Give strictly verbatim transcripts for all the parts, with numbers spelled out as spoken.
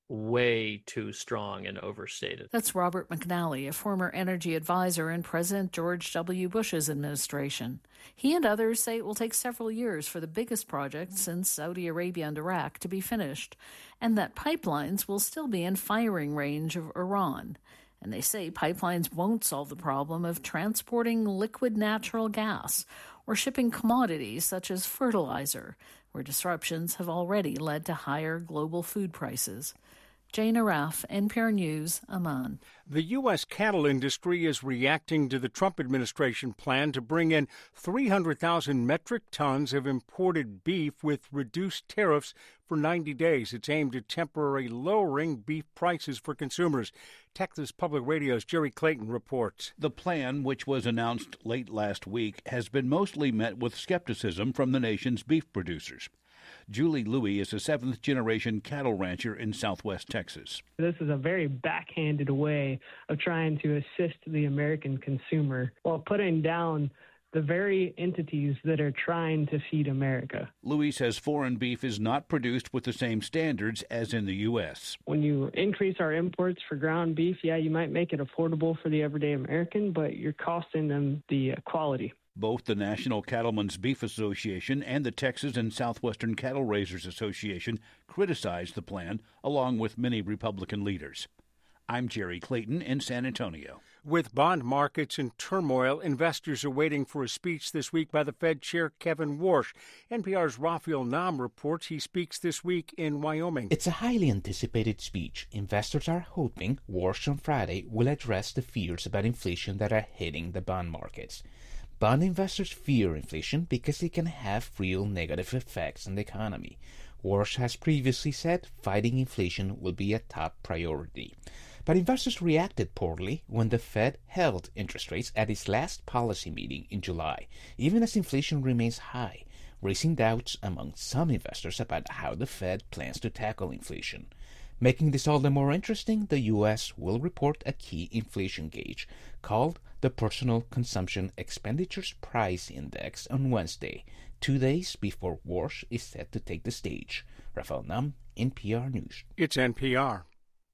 way too strong and overstated. That's Robert McNally, a former energy advisor in President George W. Bush's administration. He and others say it will take several years for the biggest project since Saudi Arabia and Iraq to be finished, and that pipelines will still be in firing range of Iran. And they say pipelines won't solve the problem of transporting liquid natural gas or shipping commodities such as fertilizer, where disruptions have already led to higher global food prices. Jane Araf, N P R News, Amman. The U S cattle industry is reacting to the Trump administration plan to bring in three hundred thousand metric tons of imported beef with reduced tariffs for ninety days. It's aimed at temporarily lowering beef prices for consumers. Texas Public Radio's Jerry Clayton reports. The plan, which was announced late last week, has been mostly met with skepticism from the nation's beef producers. Julie Louie is a seventh-generation cattle rancher in southwest Texas. This is a very backhanded way of trying to assist the American consumer while putting down the very entities that are trying to feed America. Louie says foreign beef is not produced with the same standards as in the U S. When you increase our imports for ground beef, yeah, you might make it affordable for the everyday American, but you're costing them the quality. Both the National Cattlemen's Beef Association and the Texas and Southwestern Cattle Raisers Association criticized the plan, along with many Republican leaders. I'm Jerry Clayton in San Antonio. With bond markets in turmoil, investors are waiting for a speech this week by the Fed Chair Kevin Warsh. N P R's Raphael Nam reports he speaks this week in Wyoming. It's a highly anticipated speech. Investors are hoping Warsh on Friday will address the fears about inflation that are hitting the bond markets. Bond investors fear inflation because it can have real negative effects on the economy. Warsh has previously said fighting inflation will be a top priority. But investors reacted poorly when the Fed held interest rates at its last policy meeting in July, even as inflation remains high, raising doubts among some investors about how the Fed plans to tackle inflation. Making this all the more interesting, the U S will report a key inflation gauge called the Personal Consumption Expenditures Price Index on Wednesday, two days before Warsh is set to take the stage. Raphael Nam, N P R News. It's N P R.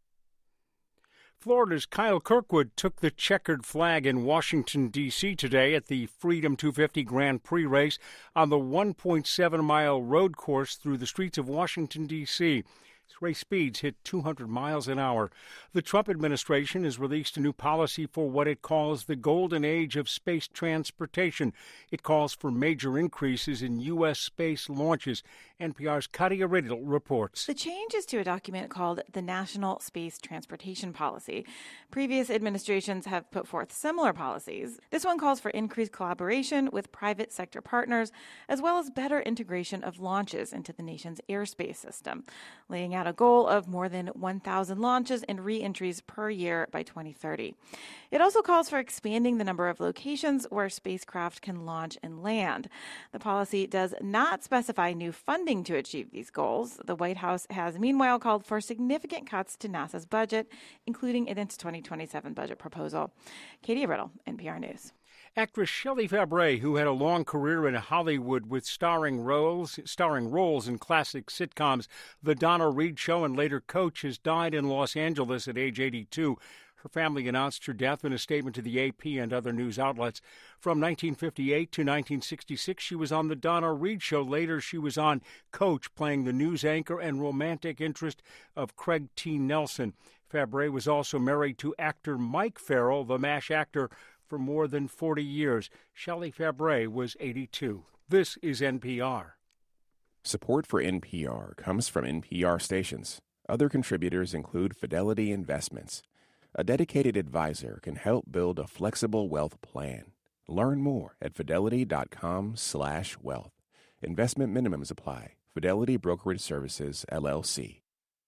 Florida's Kyle Kirkwood took the checkered flag in Washington, D C today at the Freedom two fifty Grand Prix race on the one point seven mile road course through the streets of Washington, D C Its race speeds hit two hundred miles an hour. The Trump administration has released a new policy for what it calls the golden age of space transportation. It calls for major increases in U S space launches. N P R's Katia Riddle reports. The change is to a document called the National Space Transportation Policy. Previous administrations have put forth similar policies. This one calls for increased collaboration with private sector partners, as well as better integration of launches into the nation's airspace system, laying out a goal of more than one thousand launches and re-entries per year by twenty thirty. It also calls for expanding the number of locations where spacecraft can launch and land. The policy does not specify new funding to achieve these goals. The White House has meanwhile called for significant cuts to NASA's budget, including in its twenty twenty-seven budget proposal. Katie Riddle, N P R News. Actress Shelley Fabares, who had a long career in Hollywood with starring roles, starring roles in classic sitcoms The Donna Reed Show and later Coach, has died in Los Angeles at age eighty-two. Her family announced her death in a statement to the A P and other news outlets. From nineteen fifty-eight to nineteen sixty-six, she was on The Donna Reed Show. Later, she was on Coach, playing the news anchor and romantic interest of Craig T. Nelson. Fabares was also married to actor Mike Farrell, the MASH actor, for more than forty years. Shelley Fabares was eighty-two. This is N P R. Support for N P R comes from N P R stations. Other contributors include Fidelity Investments. A dedicated advisor can help build a flexible wealth plan. Learn more at fidelity.com slash wealth. Investment minimums apply. Fidelity Brokerage Services, L L C.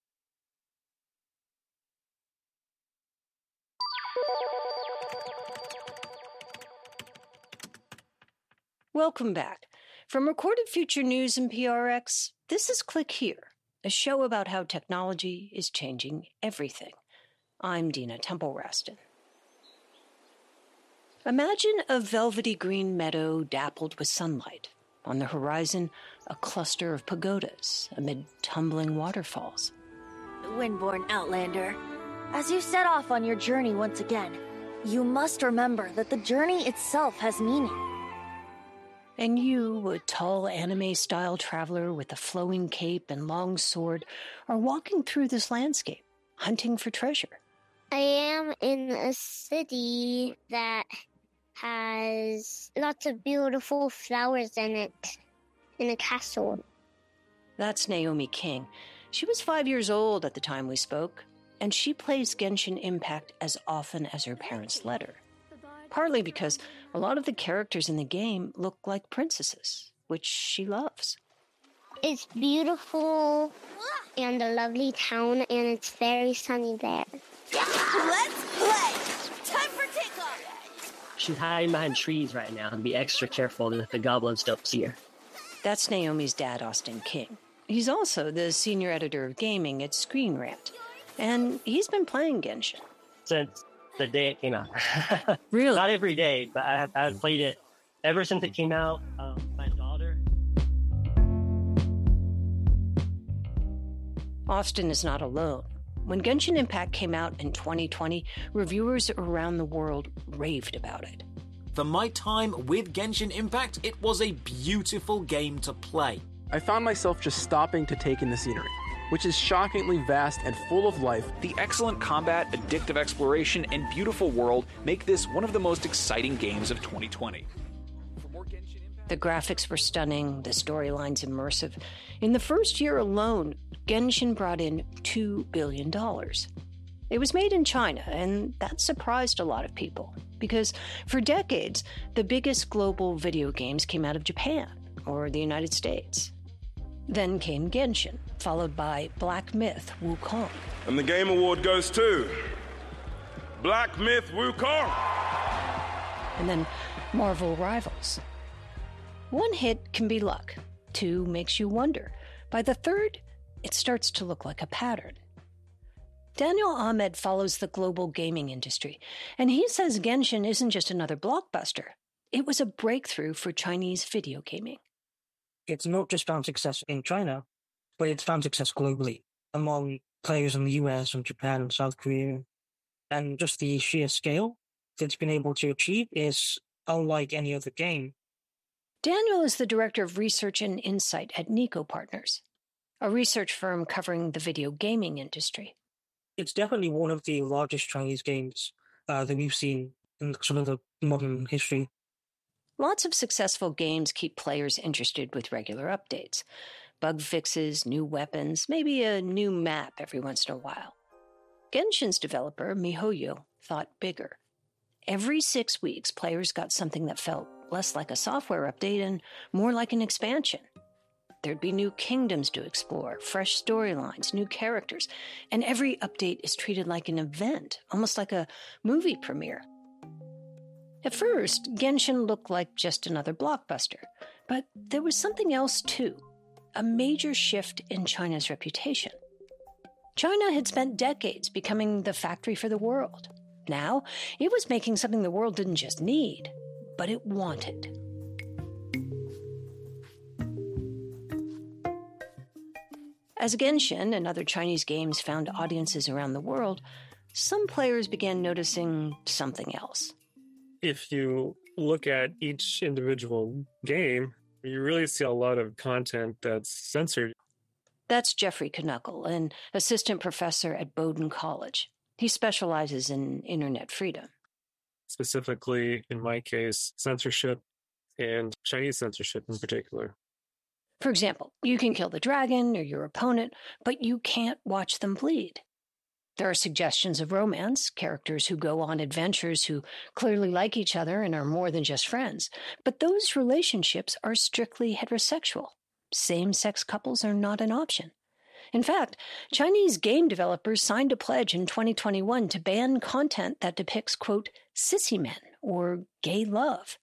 Welcome back. From Recorded Future News and P R X, this is Click Here, a show about how technology is changing everything. I'm Dina Temple-Raston. Imagine a velvety green meadow dappled with sunlight. On the horizon, a cluster of pagodas amid tumbling waterfalls. Windborn Outlander. As you set off on your journey once again, you must remember that the journey itself has meaning. And you, a tall anime-style traveler with a flowing cape and long sword, are walking through this landscape, hunting for treasure. I am in a city that has lots of beautiful flowers in it, in a castle. That's Naomi King. She was five years old at the time we spoke, and she plays Genshin Impact as often as her parents let her. Partly because a lot of the characters in the game look like princesses, which she loves. It's beautiful and a lovely town, and it's very sunny there. Let's play! Time for takeoff! She's hiding behind trees right now and be extra careful that the goblins don't see her. That's Naomi's dad, Austin King. He's also the senior editor of gaming at Screen Rant, and he's been playing Genshin since the day it came out. Really? Not every day, but I have, I have played it ever since it came out. Um, my daughter. Austin is not alone. When Genshin Impact came out in twenty twenty, reviewers around the world raved about it. For my time with Genshin Impact, it was a beautiful game to play. I found myself just stopping to take in the scenery, which is shockingly vast and full of life. The excellent combat, addictive exploration, and beautiful world make this one of the most exciting games of twenty twenty. The graphics were stunning, the storyline's immersive. In the first year alone, Genshin brought in two billion dollars. It was made in China, and that surprised a lot of people, because for decades, the biggest global video games came out of Japan or the United States. Then came Genshin, followed by Black Myth Wukong. And the Game Award goes to Black Myth Wukong. And then Marvel Rivals. One hit can be luck. Two makes you wonder. By the third, it starts to look like a pattern. Daniel Ahmed follows the global gaming industry, and he says Genshin isn't just another blockbuster. It was a breakthrough for Chinese video gaming. It's not just found success in China, but it's found success globally among players in the U S and Japan and South Korea. And just the sheer scale that it's been able to achieve is unlike any other game. Daniel is the director of research and insight at Nico Partners, a research firm covering the video gaming industry. It's definitely one of the largest Chinese games uh, that we've seen in sort of the modern history. Lots of successful games keep players interested with regular updates. Bug fixes, new weapons, maybe a new map every once in a while. Genshin's developer, MiHoYo, thought bigger. Every six weeks, players got something that felt less like a software update and more like an expansion. There'd be new kingdoms to explore, fresh storylines, new characters, and every update is treated like an event, almost like a movie premiere. At first, Genshin looked like just another blockbuster, but there was something else too, a major shift in China's reputation. China had spent decades becoming the factory for the world. Now, it was making something the world didn't just need, but it wanted. As Genshin and other Chinese games found audiences around the world, some players began noticing something else. If you look at each individual game, you really see a lot of content that's censored. That's Jeffrey Knuckle, an assistant professor at Bowdoin College. He specializes in internet freedom. Specifically, in my case, censorship, and Chinese censorship in particular. For example, you can kill the dragon or your opponent, but you can't watch them bleed. There are suggestions of romance, characters who go on adventures who clearly like each other and are more than just friends, but those relationships are strictly heterosexual. Same-sex couples are not an option. In fact, Chinese game developers signed a pledge in twenty twenty-one to ban content that depicts, quote, sissy men or gay love.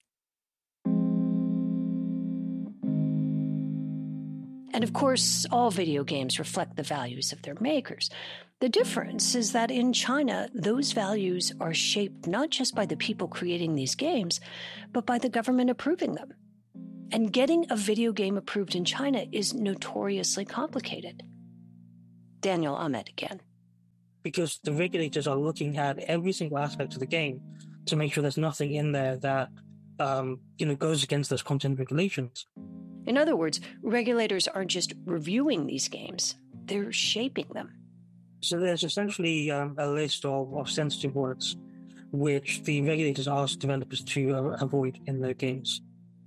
And of course, all video games reflect the values of their makers. The difference is that in China, those values are shaped not just by the people creating these games, but by the government approving them. And getting a video game approved in China is notoriously complicated. Daniel Ahmed again. Because the regulators are looking at every single aspect of the game to make sure there's nothing in there that um, you know, goes against those content regulations. In other words, regulators aren't just reviewing these games, they're shaping them. So there's essentially um, a list of, of sensitive words which the regulators ask developers to uh, avoid in their games.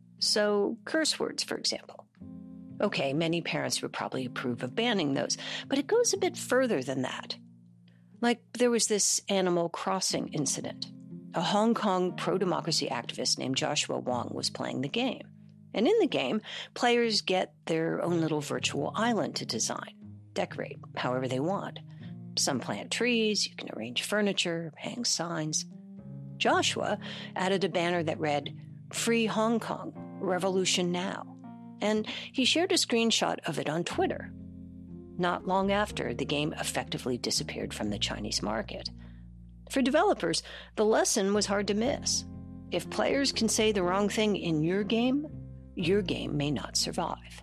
So curse words, for example. Okay, many parents would probably approve of banning those, but it goes a bit further than that. Like there was this Animal Crossing incident. A Hong Kong pro-democracy activist named Joshua Wong was playing the game. And in the game, players get their own little virtual island to design, decorate however they want. Some plant trees, you can arrange furniture, hang signs. Joshua added a banner that read, "Free Hong Kong, Revolution Now." And he shared a screenshot of it on Twitter. Not long after, the game effectively disappeared from the Chinese market. For developers, the lesson was hard to miss. If players can say the wrong thing in your game, your game may not survive.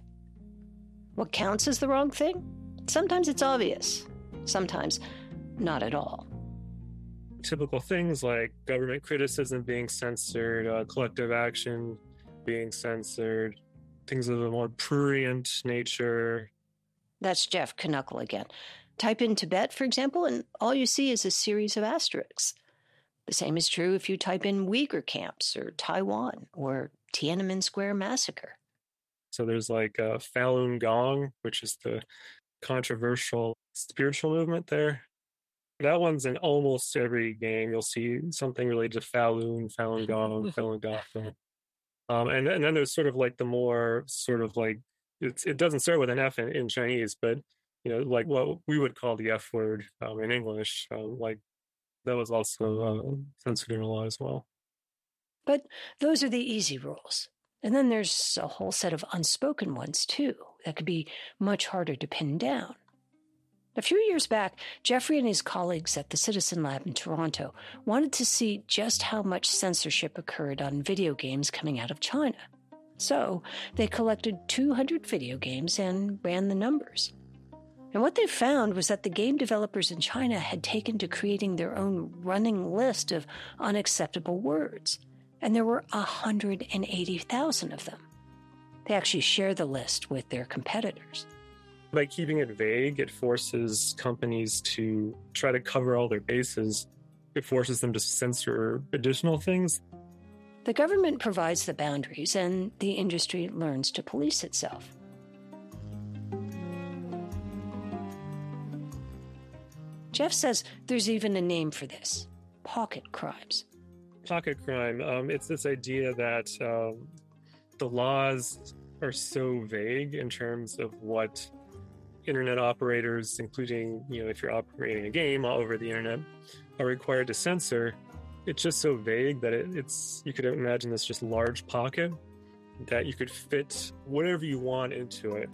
What counts as the wrong thing? Sometimes it's obvious. Sometimes not at all. Typical things like government criticism being censored, uh, collective action being censored, things of a more prurient nature. That's Jeff Knuckle again. Type in Tibet, for example, and all you see is a series of asterisks. The same is true if you type in Uyghur camps or Taiwan or Tiananmen Square massacre. So there's like uh, Falun Gong, which is the controversial spiritual movement there. That one's in almost every game. You'll see something related to Falun, Falun Gong, Falun Gong. Um, and, and then there's sort of like the more sort of like, it's, it doesn't start with an F in, in Chinese, but, you know, like what we would call the F word um, in English, um, like that was also uh, censored in a lot as well. But those are the easy rules. And then there's a whole set of unspoken ones, too, that could be much harder to pin down. A few years back, Jeffrey and his colleagues at the Citizen Lab in Toronto wanted to see just how much censorship occurred on video games coming out of China. So they collected two hundred video games and ran the numbers. And what they found was that the game developers in China had taken to creating their own running list of unacceptable words. And there were one hundred eighty thousand of them. They actually share the list with their competitors. By keeping it vague, it forces companies to try to cover all their bases. It forces them to censor additional things. The government provides the boundaries, and the industry learns to police itself. Jeff says there's even a name for this: pocket crimes. Pocket crime, um, it's this idea that um, the laws are so vague in terms of what internet operators, including, you know, if you're operating a game all over the internet, are required to censor. It's just so vague that it, it's, you could imagine this just large pocket that you could fit whatever you want into it.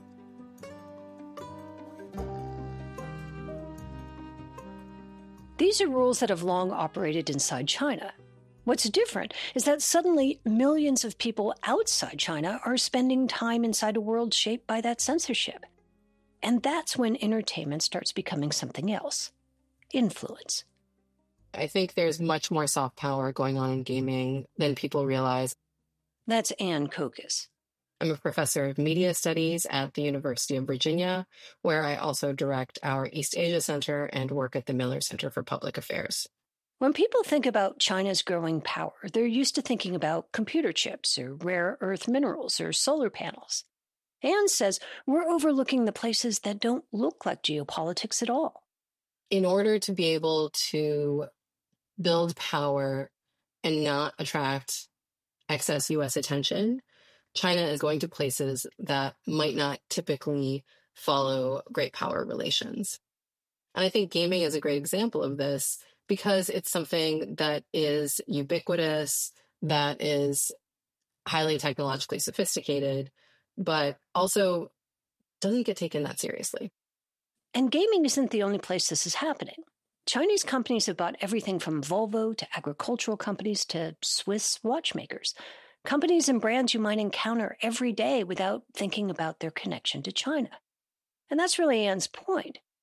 These are rules that have long operated inside China. What's different is that suddenly millions of people outside China are spending time inside a world shaped by that censorship. And that's when entertainment starts becoming something else: influence. I think there's much more soft power going on in gaming than people realize. That's Ann Kokis. I'm a professor of media studies at the University of Virginia, where I also direct our East Asia Center and work at the Miller Center for Public Affairs. When people think about China's growing power, they're used to thinking about computer chips or rare earth minerals or solar panels. Anne says we're overlooking the places that don't look like geopolitics at all. In order to be able to build power and not attract excess U S attention, China is going to places that might not typically follow great power relations. And I think gaming is a great example of this because it's something that is ubiquitous, that is highly technologically sophisticated, but also doesn't get taken that seriously. And gaming isn't the only place this is happening. Chinese companies have bought everything from Volvo to agricultural companies to Swiss watchmakers. Companies and brands you might encounter every day without thinking about their connection to China. And that's really Anne's point.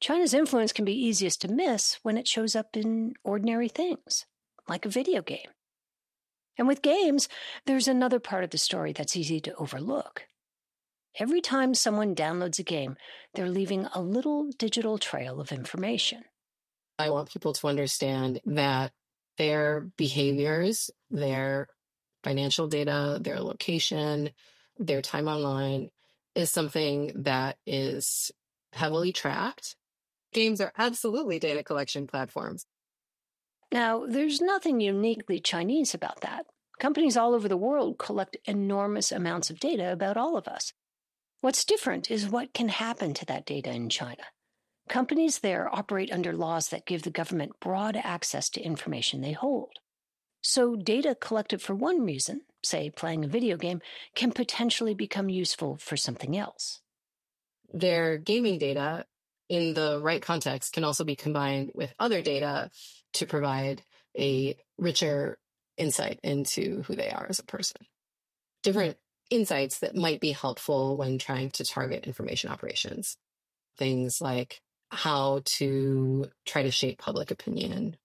China's influence can be easiest to miss when it shows up in ordinary things, like a video game. And with games, there's another part of the story that's easy to overlook. Every time someone downloads a game, they're leaving a little digital trail of information. I want people to understand that their behaviors, their financial data, their location, their time online is something that is heavily tracked. Games are absolutely data collection platforms. Now, there's nothing uniquely Chinese about that. Companies all over the world collect enormous amounts of data about all of us. What's different is what can happen to that data in China. Companies there operate under laws that give the government broad access to information they hold. So data collected for one reason, say playing a video game, can potentially become useful for something else. Their gaming data, in the right context, can also be combined with other data to provide a richer insight into who they are as a person. Different insights that might be helpful when trying to target information operations. Things like how to try to shape public opinion.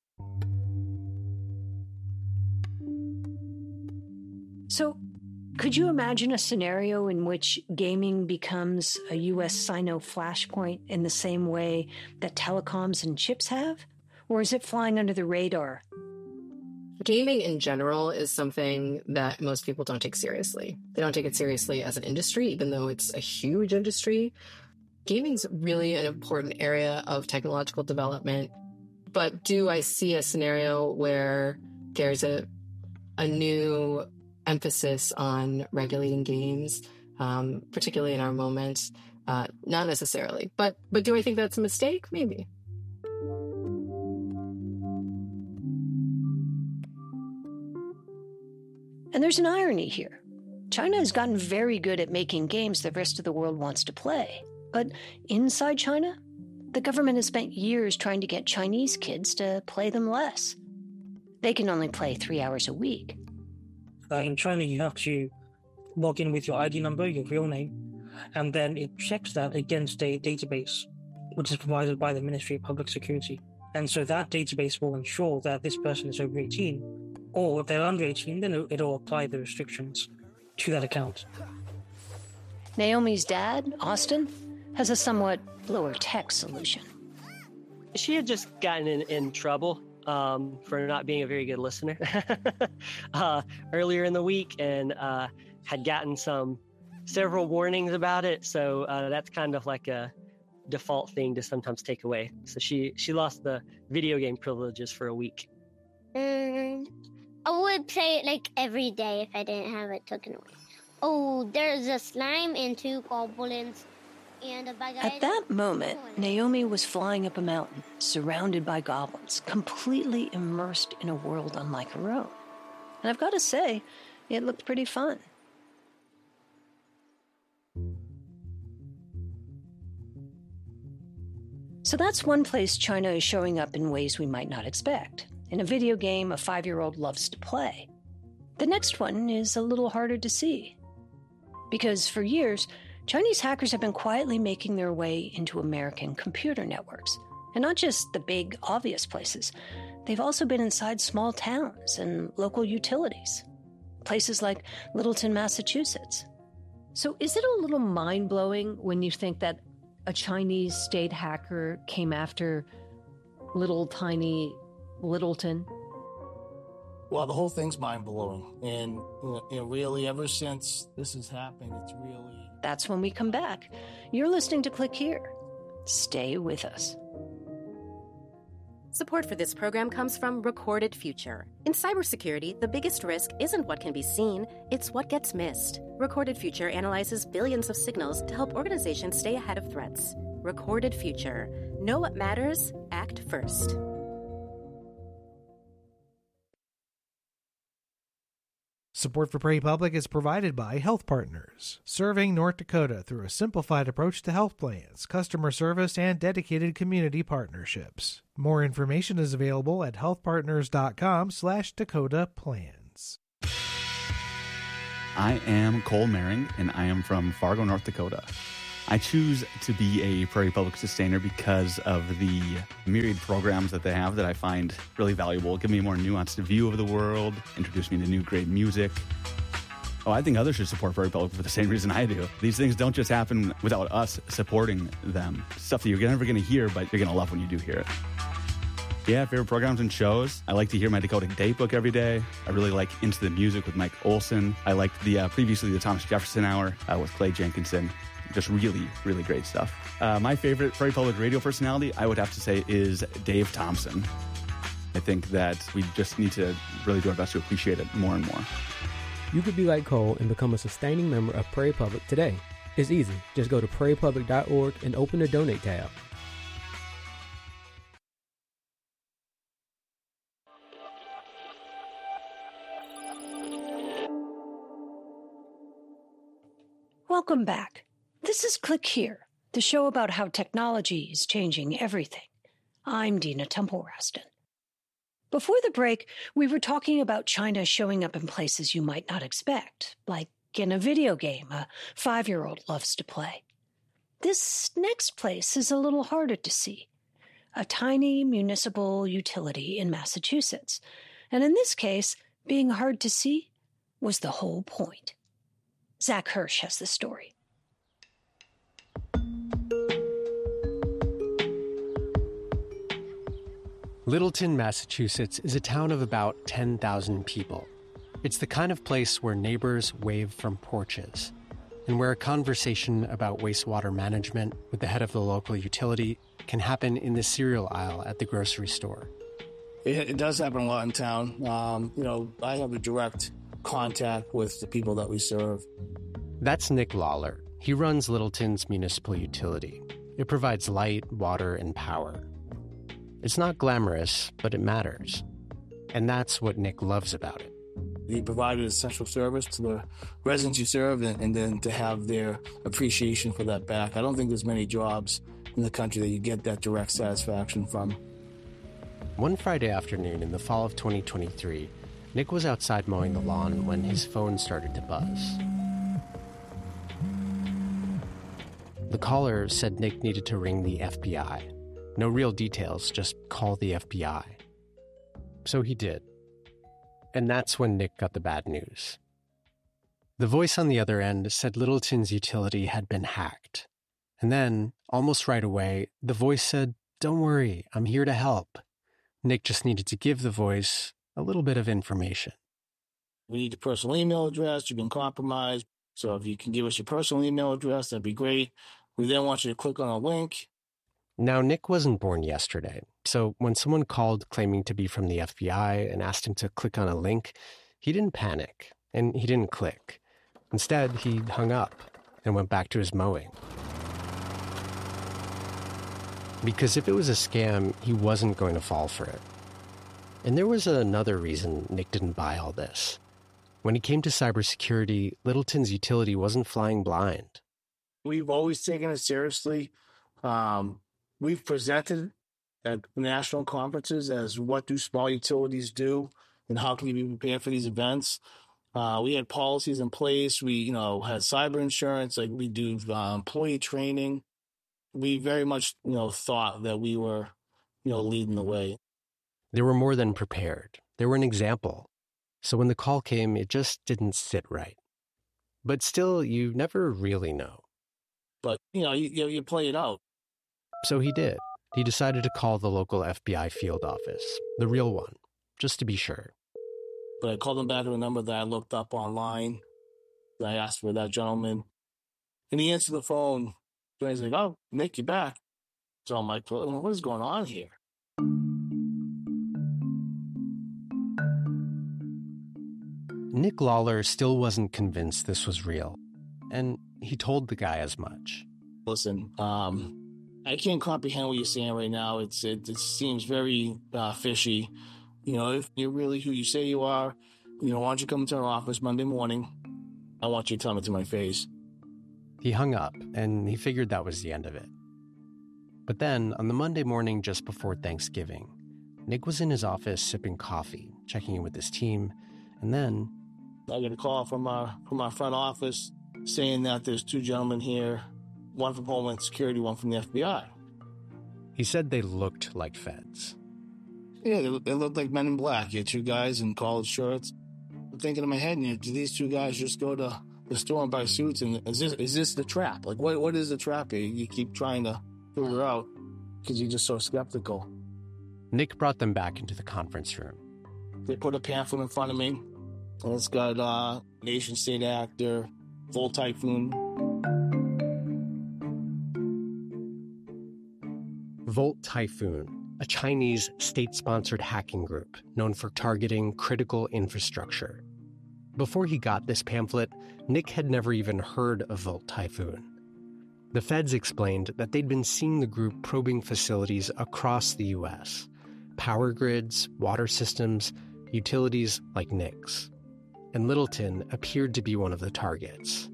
So, could you imagine a scenario in which gaming becomes a U S Sino flashpoint in the same way that telecoms and chips have? Or is it flying under the radar? Gaming in general is something that most people don't take seriously. They don't take it seriously as an industry, even though it's a huge industry. Gaming's really an important area of technological development. But do I see a scenario where there's a a new emphasis on regulating games, um, particularly in our moment? Uh, not necessarily. But but do I think that's a mistake? Maybe. And there's an irony here. China has gotten very good at making games the rest of the world wants to play. But inside China, the government has spent years trying to get Chinese kids to play them less. They can only play three hours a week. Uh, in China, you have to log in with your I D number, your real name, and then it checks that against a database, which is provided by the Ministry of Public Security. And so that database will ensure that this person is over eighteen, or if they're under eighteen, then it'll apply the restrictions to that account. Naomi's dad, Austin, has a somewhat lower-tech solution. She had just gotten in, in trouble um, for not being a very good listener uh, earlier in the week, and uh, had gotten some several warnings about it. So uh, that's kind of like a default thing to sometimes take away. So she she lost the video game privileges for a week. Um, I would play it like every day if I didn't have it taken away. Oh, there's a slime and two goblins. And a bag At that moment, Naomi was flying up a mountain, surrounded by goblins, completely immersed in a world unlike her own. And I've got to say, it looked pretty fun. So that's one place China is showing up in ways we might not expect. In a video game a five-year-old loves to play. The next one is a little harder to see. Because for years, Chinese hackers have been quietly making their way into American computer networks. And not just the big, obvious places. They've also been inside small towns and local utilities. Places like Littleton, Massachusetts. So is it a little mind-blowing when you think that a Chinese state hacker came after little tiny Littleton? Well, the whole thing's mind-blowing. And you know, really, ever since this has happened, it's really... That's when we come back. You're listening to Click Here. Stay with us. Support for this program comes from Recorded Future. In cybersecurity, the biggest risk isn't what can be seen, it's what gets missed. Recorded Future analyzes billions of signals to help organizations stay ahead of threats. Recorded Future. Know what matters, act first. Support for Prairie Public is provided by Health Partners, serving North Dakota through a simplified approach to health plans, customer service, and dedicated community partnerships. More information is available at healthpartners.com slash Dakota plans. I am Cole Maring, and I am from Fargo, North Dakota. I choose to be a Prairie Public sustainer because of the myriad programs that they have that I find really valuable. Give me a more nuanced view of the world, introduce me to new great music. Oh, I think others should support Prairie Public for the same reason I do. These things don't just happen without us supporting them. Stuff that you're never going to hear, but you're going to love when you do hear it. Yeah, favorite programs and shows. I like to hear my Dakota Datebook every day. I really like Into the Music with Mike Olson. I liked the uh, previously the Thomas Jefferson Hour uh, with Clay Jenkinson. Just really, really great stuff. Uh, my favorite Prairie Public radio personality, I would have to say, is Dave Thompson. I think that we just need to really do our best to appreciate it more and more. You could be like Cole and become a sustaining member of Prairie Public today. It's easy. Just go to prairie public dot org and open the Donate tab. Welcome back. This is Click Here, the show about how technology is changing everything. I'm Dina Temple-Raston. Before the break, we were talking about China showing up in places you might not expect, like in a video game a five-year-old loves to play. This next place is a little harder to see. A tiny municipal utility in Massachusetts. And in this case, being hard to see was the whole point. Zach Hirsch has the story. Littleton, Massachusetts is a town of about ten thousand people. It's the kind of place where neighbors wave from porches, and where a conversation about wastewater management with the head of the local utility can happen in the cereal aisle at the grocery store. It, it does happen a lot in town. Um, you know, I have a direct contact with the people that we serve. That's Nick Lawler. He runs Littleton's municipal utility. It provides light, water, and power. It's not glamorous, but it matters. And that's what Nick loves about it. You provide an essential service to the residents you serve, and, and then to have their appreciation for that back. I don't think there's many jobs in the country that you get that direct satisfaction from. One Friday afternoon in the fall of twenty twenty-three, Nick was outside mowing the lawn when his phone started to buzz. The caller said Nick needed to ring the F B I. No real details, just call the F B I. So he did. And that's when Nick got the bad news. The voice on the other end said Littleton's utility had been hacked. And then, almost right away, the voice said, "Don't worry, I'm here to help." Nick just needed to give the voice a little bit of information. We need your personal email address. You've been compromised. So if you can give us your personal email address, that'd be great. We then want you to click on a link. Now, Nick wasn't born yesterday, so when someone called claiming to be from the F B I and asked him to click on a link, he didn't panic, and he didn't click. Instead, he hung up and went back to his mowing. Because if it was a scam, he wasn't going to fall for it. And there was another reason Nick didn't buy all this. When it came to cybersecurity, Littleton's utility wasn't flying blind. We've always taken it seriously. Um, we've presented at national conferences as what do small utilities do and how can you be prepared for these events. Uh, we had policies in place. We, you know, had cyber insurance. Like we do uh, employee training. We very much, you know, thought that we were, you know, leading the way. They were more than prepared. They were an example. So when the call came, it just didn't sit right. But still, you never really know. But, you know, you, you play it out. So he did. He decided to call the local F B I field office, the real one, just to be sure. But I called him back to a number that I looked up online. I asked for that gentleman. And he answered the phone. So he's like, "Oh, Nick, you're back." So I'm like, what is going on here? Nick Lawler still wasn't convinced this was real. And he told the guy as much. Listen, um, I can't comprehend what you're saying right now. It's It, it seems very uh, fishy. You know, if you're really who you say you are, you know, why don't you come to our office Monday morning? I want you to tell me to my face. He hung up, and he figured that was the end of it. But then, on the Monday morning just before Thanksgiving, Nick was in his office sipping coffee, checking in with his team, and then... I got a call from our, from our front office saying that there's two gentlemen here one from Homeland Security, one from the F B I. He said they looked like feds. Yeah, they, they looked like Men in Black. You had two guys in collared shirts. I'm thinking in my head, you know, do these two guys just go to the store and buy suits? And is this is this the trap? Like, what what is the trap here? You keep trying to figure out because you're just so skeptical. Nick brought them back into the conference room. They put a pamphlet in front of me, and it's got uh, nation-state actor, Volt Typhoon. Volt Typhoon, a Chinese state-sponsored hacking group known for targeting critical infrastructure. Before he got this pamphlet, Nick had never even heard of Volt Typhoon. The feds explained that they'd been seeing the group probing facilities across the U S, power grids, water systems, utilities like Nick's. And Littleton appeared to be one of the targets.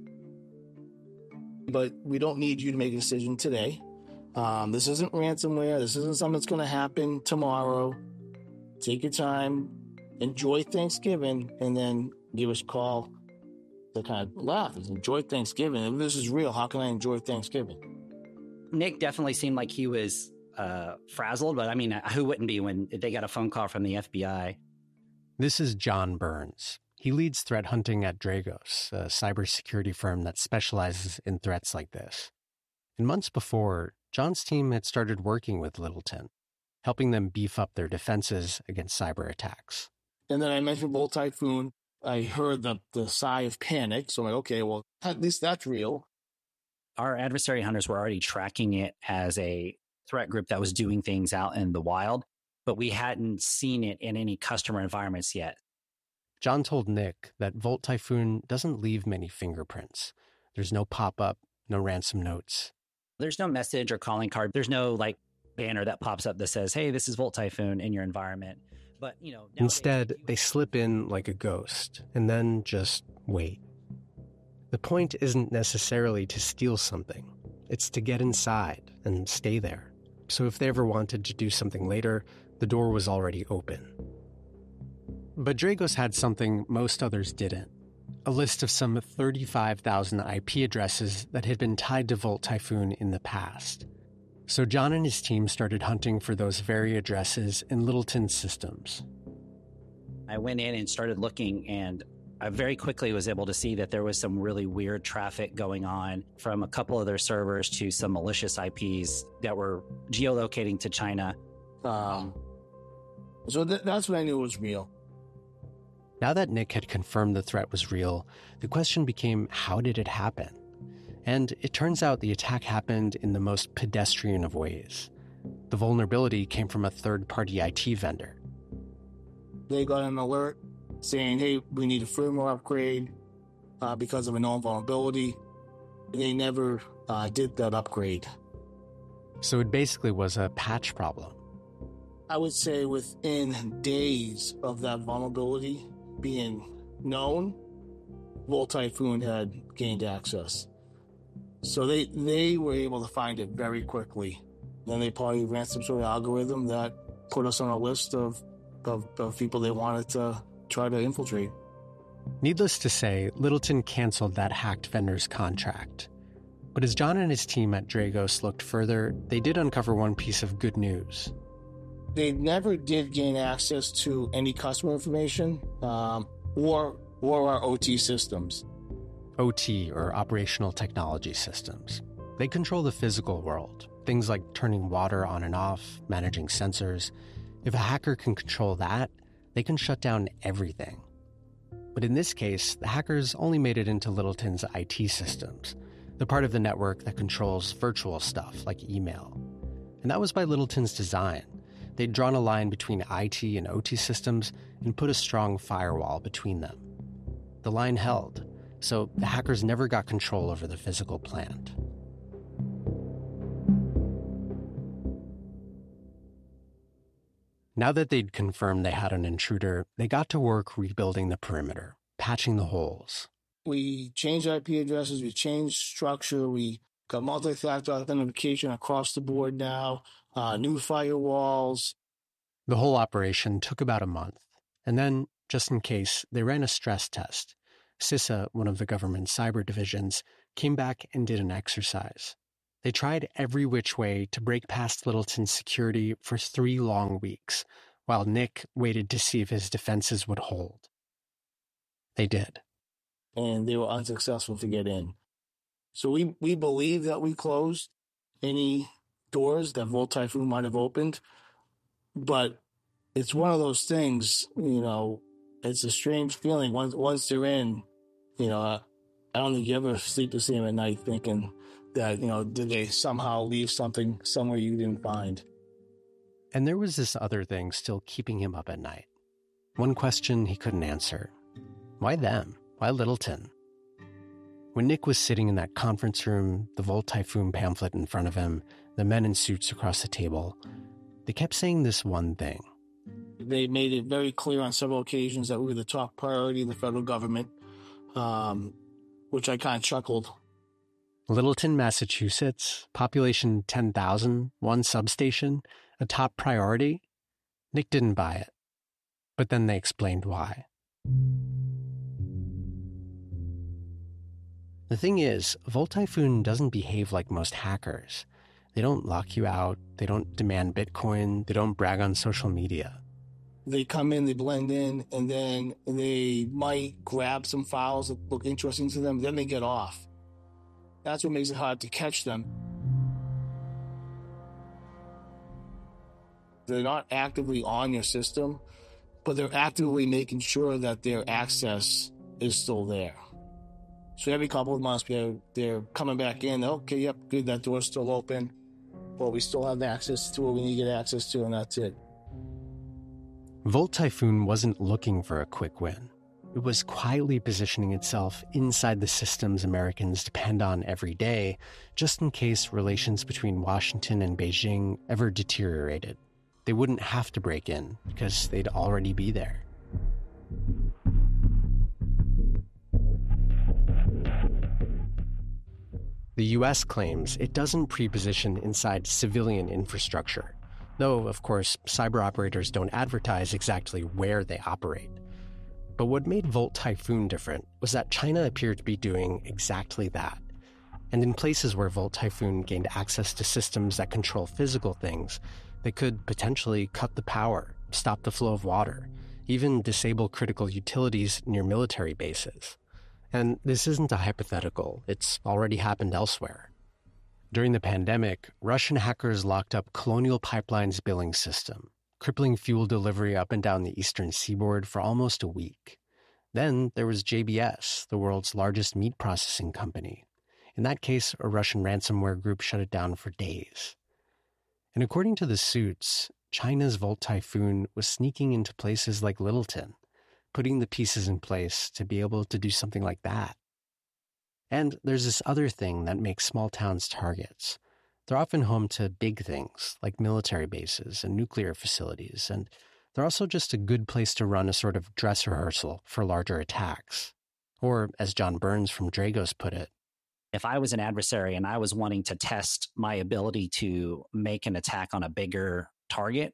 But we don't need you to make a decision today. Um, this isn't ransomware. This isn't something that's going to happen tomorrow. Take your time, enjoy Thanksgiving, and then give us a call to kind of laugh. Enjoy Thanksgiving. If this is real, how can I enjoy Thanksgiving? Nick definitely seemed like he was uh, frazzled, but I mean, who wouldn't be when they got a phone call from the F B I? This is John Burns. He leads threat hunting at Dragos, a cybersecurity firm that specializes in threats like this. And months before, John's team had started working with Littleton, helping them beef up their defenses against cyber attacks. And then I mentioned Volt Typhoon. I heard the, the sigh of panic. So I'm like, okay, well, at least that's real. Our adversary hunters were already tracking it as a threat group that was doing things out in the wild, but we hadn't seen it in any customer environments yet. John told Nick that Volt Typhoon doesn't leave many fingerprints. There's no pop-up, no ransom notes. There's no message or calling card. There's no like banner that pops up that says, hey, this is Volt Typhoon in your environment. But, you know, instead, they slip in like a ghost and then just wait. The point isn't necessarily to steal something. It's to get inside and stay there. So if they ever wanted to do something later, the door was already open. But Dragos had something most others didn't. A list of some thirty-five thousand I P addresses that had been tied to Volt Typhoon in the past. So John and his team started hunting for those very addresses in Littleton's systems. I went in and started looking, and I very quickly was able to see that there was some really weird traffic going on from a couple of their servers to some malicious I Ps that were geolocating to China. Um, so th- that's when I knew it was real. Now that Nick had confirmed the threat was real, the question became, how did it happen? And it turns out the attack happened in the most pedestrian of ways. The vulnerability came from a third-party I T vendor. They got an alert saying, hey, we need a firmware upgrade uh, because of a known vulnerability. They never uh, did that upgrade. So it basically was a patch problem. I would say within days of that vulnerability being known, Volt Typhoon had gained access. So they, they were able to find it very quickly. Then they probably ran some sort of algorithm that put us on a list of, of, of people they wanted to try to infiltrate. Needless to say, Littleton canceled that hacked vendor's contract. But as John and his team at Dragos looked further, they did uncover one piece of good news. They never did gain access to any customer information um, or, or our O T systems. O T, or Operational Technology Systems. They control the physical world, things like turning water on and off, managing sensors. If a hacker can control that, they can shut down everything. But in this case, the hackers only made it into Littleton's I T systems, the part of the network that controls virtual stuff like email. And that was by Littleton's design. They'd drawn a line between I T and O T systems and put a strong firewall between them. The line held, so the hackers never got control over the physical plant. Now that they'd confirmed they had an intruder, they got to work rebuilding the perimeter, patching the holes. We changed I P addresses, we changed structure, we got multi-factor authentication across the board now, uh, new firewalls. The whole operation took about a month, and then, just in case, they ran a stress test. CISA, one of the government's cyber divisions, came back and did an exercise. They tried every which way to break past Littleton's security for three long weeks, while Nick waited to see if his defenses would hold. They did. And they were unsuccessful to get in. So we, we believe that we closed any doors that Volt Typhoon might have opened. But it's one of those things, you know, it's a strange feeling. Once, once they're in, you know, I, I don't think you ever sleep the same at night thinking that, you know, did they somehow leave something somewhere you didn't find? And there was this other thing still keeping him up at night. One question he couldn't answer. Why them? Why Littleton? When Nick was sitting in that conference room, the Volt Typhoon pamphlet in front of him, the men in suits across the table, they kept saying this one thing. They made it very clear on several occasions that we were the top priority of the federal government, um, which I kind of chuckled. Littleton, Massachusetts, population ten thousand, one substation, a top priority? Nick didn't buy it. But then they explained why. The thing is, Volt Typhoon doesn't behave like most hackers. They don't lock you out, they don't demand Bitcoin, they don't brag on social media. They come in, they blend in, and then they might grab some files that look interesting to them, then they get off. That's what makes it hard to catch them. They're not actively on your system, but they're actively making sure that their access is still there. So every couple of months, they're, they're coming back in. Okay, yep, good, that door's still open. Well, we still have access to what we need to get access to, and that's it. Volt Typhoon wasn't looking for a quick win. It was quietly positioning itself inside the systems Americans depend on every day, just in case relations between Washington and Beijing ever deteriorated. They wouldn't have to break in, because they'd already be there. The U S claims it doesn't pre-position inside civilian infrastructure, though, of course, cyber operators don't advertise exactly where they operate. But what made Volt Typhoon different was that China appeared to be doing exactly that. And in places where Volt Typhoon gained access to systems that control physical things, they could potentially cut the power, stop the flow of water, even disable critical utilities near military bases. And this isn't a hypothetical, it's already happened elsewhere. During the pandemic, Russian hackers locked up Colonial Pipeline's billing system, crippling fuel delivery up and down the eastern seaboard for almost a week. Then there was J B S, the world's largest meat processing company. In that case, a Russian ransomware group shut it down for days. And according to the suits, China's Volt Typhoon was sneaking into places like Littleton, putting the pieces in place to be able to do something like that. And there's this other thing that makes small towns targets. They're often home to big things, like military bases and nuclear facilities, and they're also just a good place to run a sort of dress rehearsal for larger attacks. Or, as John Burns from Dragos put it, if I was an adversary and I was wanting to test my ability to make an attack on a bigger target,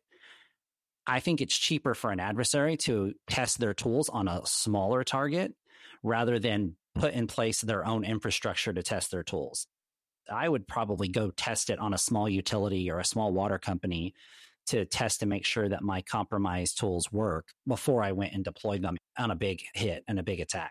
I think it's cheaper for an adversary to test their tools on a smaller target rather than put in place their own infrastructure to test their tools. I would probably go test it on a small utility or a small water company to test to make sure that my compromised tools work before I went and deployed them on a big hit and a big attack.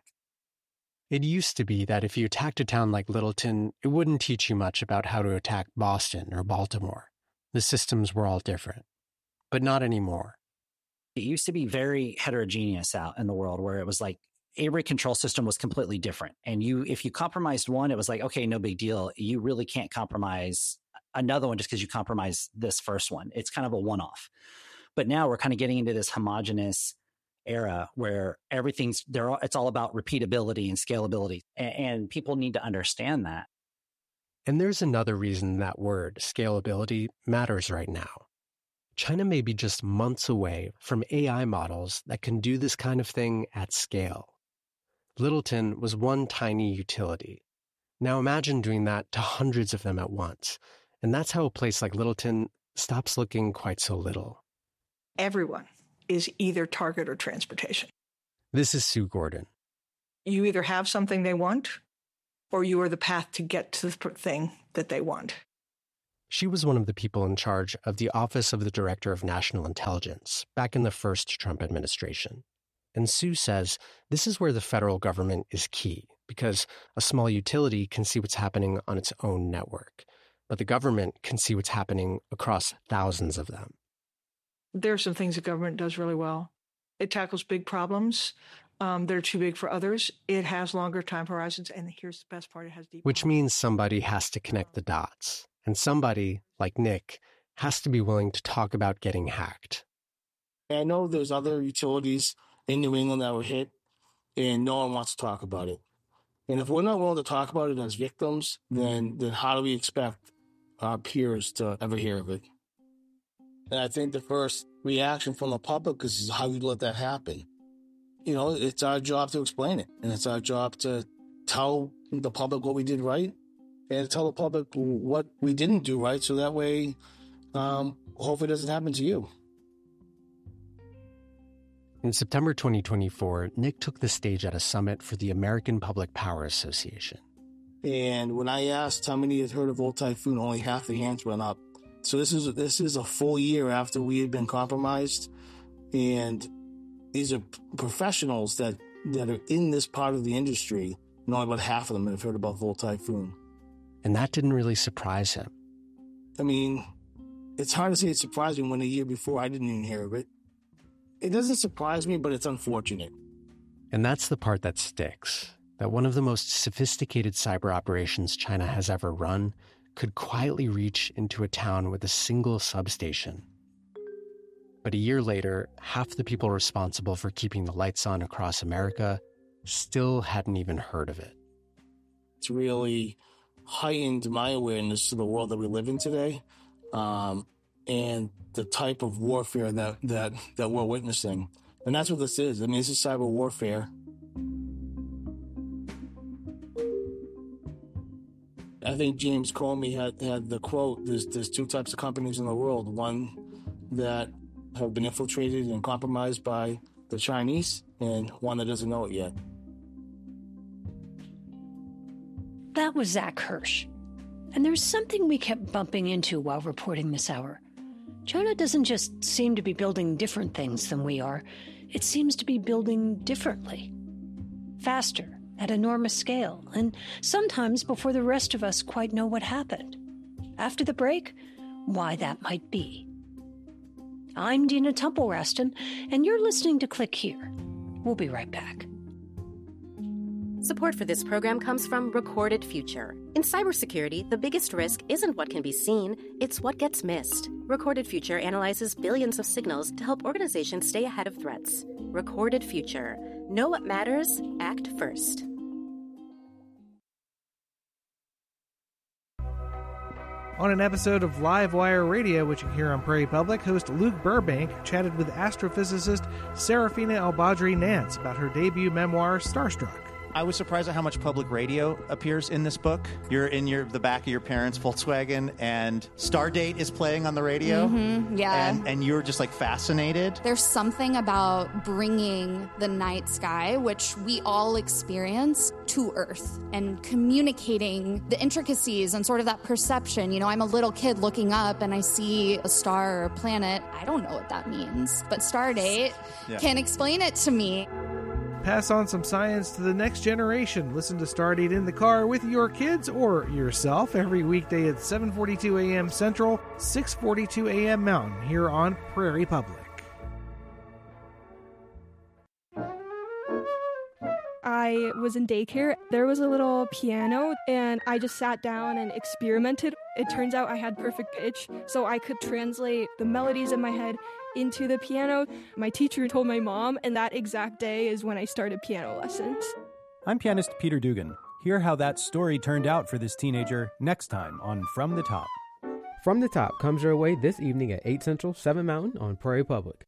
It used to be that if you attacked a town like Littleton, it wouldn't teach you much about how to attack Boston or Baltimore. The systems were all different. But not anymore. It used to be very heterogeneous out in the world where it was like every control system was completely different. And you, if you compromised one, it was like, okay, no big deal. You really can't compromise another one just because you compromised this first one. It's kind of a one-off. But now we're kind of getting into this homogenous era where everything's there. It's all about repeatability and scalability. And, and people need to understand that. And there's another reason that word, scalability, matters right now. China may be just months away from A I models that can do this kind of thing at scale. Littleton was one tiny utility. Now imagine doing that to hundreds of them at once. And that's how a place like Littleton stops looking quite so little. Everyone is either target or transportation. This is Sue Gordon. You either have something they want, or you are the path to get to the thing that they want. She was one of the people in charge of the Office of the Director of National Intelligence back in the first Trump administration. And Sue says this is where the federal government is key, because a small utility can see what's happening on its own network, but the government can see what's happening across thousands of them. There are some things the government does really well. It tackles big problems. Um, they're too big for others. It has longer time horizons, and here's the best part, it has deep. Which means somebody has to connect the dots. And somebody, like Nick, has to be willing to talk about getting hacked. I know there's other utilities in New England that were hit, and no one wants to talk about it. And if we're not willing to talk about it as victims, then then how do we expect our peers to ever hear of it? And I think the first reaction from the public is, how do you let that happen? You know, it's our job to explain it, and it's our job to tell the public what we did right, and tell the public what we didn't do right, so that way, um, hopefully it doesn't happen to you. In September twenty twenty-four, Nick took the stage at a summit for the American Public Power Association. And when I asked how many had heard of Old Typhoon, only half the hands went up. So this is this is a full year after we had been compromised, and these are professionals that, that are in this part of the industry, and only about half of them have heard about Volt Typhoon. And that didn't really surprise him. I mean, it's hard to say it's surprising when a year before I didn't even hear of it. It doesn't surprise me, but it's unfortunate. And that's the part that sticks, that one of the most sophisticated cyber operations China has ever run could quietly reach into a town with a single substation. But a year later, half the people responsible for keeping the lights on across America still hadn't even heard of it. It's really heightened my awareness to the world that we live in today, um, and the type of warfare that, that, that we're witnessing. And that's what this is. I mean, this is cyber warfare. I think James Comey had, had the quote, there's, there's two types of companies in the world. One that have been infiltrated and compromised by the Chinese, and one that doesn't know it yet. That was Zach Hirsch. And there's something we kept bumping into while reporting this hour. China doesn't just seem to be building different things than we are. It seems to be building differently. Faster, at enormous scale, and sometimes before the rest of us quite know what happened. After the break, why that might be. I'm Dina Temple-Raston, and you're listening to Click Here. We'll be right back. Support for this program comes from Recorded Future. In cybersecurity, the biggest risk isn't what can be seen, it's what gets missed. Recorded Future analyzes billions of signals to help organizations stay ahead of threats. Recorded Future. Know what matters, act first. On an episode of Livewire Radio, which you hear on Prairie Public, host Luke Burbank chatted with astrophysicist Serafina El-Badri Nance about her debut memoir, Starstruck. I was surprised at how much public radio appears in this book. You're in your the back of your parents' Volkswagen, and Stardate is playing on the radio. Mm-hmm, yeah. And, and you're just like fascinated. There's something about bringing the night sky, which we all experience, to Earth and communicating the intricacies and sort of that perception. You know, I'm a little kid looking up and I see a star or a planet. I don't know what that means, but Stardate yeah. can explain it to me. Pass on some science to the next generation. Listen to Stardate in the car with your kids or yourself every weekday at seven forty-two a.m. Central, six forty-two a.m. Mountain here on Prairie Public. I was in daycare. There was a little piano, and I just sat down and experimented. It turns out I had perfect pitch, so I could translate the melodies in my head into the piano. My teacher told my mom, and that exact day is when I started piano lessons. I'm pianist Peter Dugan. Hear how that story turned out for this teenager next time on From the Top. From the Top comes your way this evening at eight Central, seven Mountain on Prairie Public.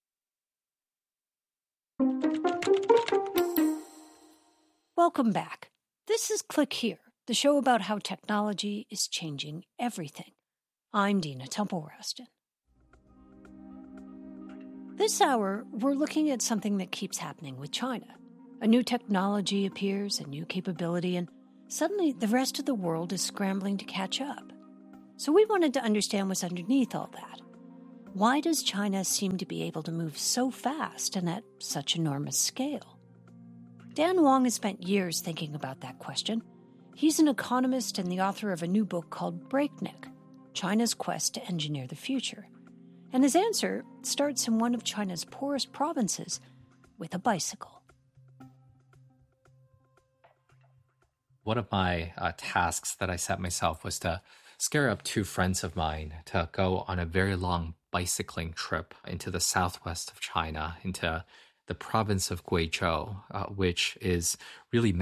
Welcome back. This is Click Here, the show about how technology is changing everything. I'm Dina Temple-Raston. This hour, we're looking at something that keeps happening with China. A new technology appears, a new capability, and suddenly the rest of the world is scrambling to catch up. So we wanted to understand what's underneath all that. Why does China seem to be able to move so fast and at such enormous scale? Dan Wong has spent years thinking about that question. He's an economist and the author of a new book called Breakneck, China's Quest to Engineer the Future. And his answer starts in one of China's poorest provinces with a bicycle. One of my uh, tasks that I set myself was to scare up two friends of mine to go on a very long bicycling trip into the southwest of China, into the province of Guizhou, uh, which is really